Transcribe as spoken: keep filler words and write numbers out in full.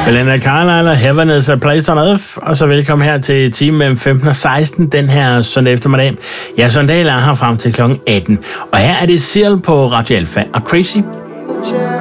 Belinda Carlisle og Heaven is a Place on Earth, og så velkommen her til time mellem femten og seksten den her søndag eftermiddag. Ja, søndag er her frem til klokken atten, og her er det Seal på Radio Alfa og Crazy.